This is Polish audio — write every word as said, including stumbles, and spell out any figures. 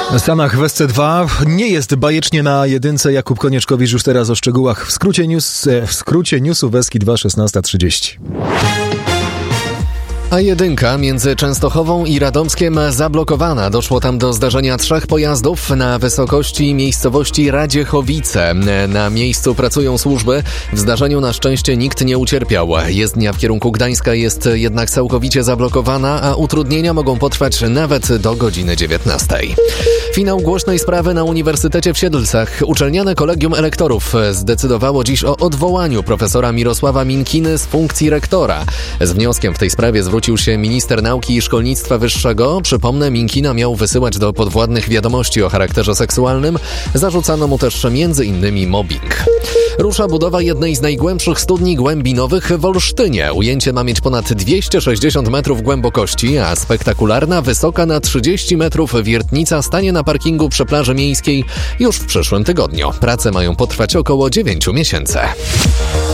W Stanach w S C dwa nie jest bajecznie na jedynce. Jakub Konieczkowicz już teraz o szczegółach w skrócie news, w skrócie newsu w S K I dwa szesnasta trzydzieści. A jedynka między Częstochową i Radomskiem zablokowana. Doszło tam do zdarzenia trzech pojazdów na wysokości miejscowości Radziechowice. Na miejscu pracują służby. W zdarzeniu na szczęście nikt nie ucierpiał. Jezdnia w kierunku Gdańska jest jednak całkowicie zablokowana, a utrudnienia mogą potrwać nawet do godziny dziewiętnastej. Finał głośnej sprawy na Uniwersytecie w Siedlcach. Uczelniane Kolegium Elektorów zdecydowało dziś o odwołaniu profesora Mirosława Minkiny z funkcji rektora. Z wnioskiem w tej sprawie zwrócił Zwrócił się minister nauki i szkolnictwa wyższego. Przypomnę, Minkina miał wysyłać do podwładnych wiadomości o charakterze seksualnym. Zarzucano mu też między innymi mobbing. Rusza budowa jednej z najgłębszych studni głębinowych w Olsztynie. Ujęcie ma mieć ponad dwieście sześćdziesiąt metrów głębokości, a spektakularna, wysoka na trzydzieści metrów wiertnica stanie na parkingu przy plaży miejskiej już w przyszłym tygodniu. Prace mają potrwać około dziewięciu miesięcy.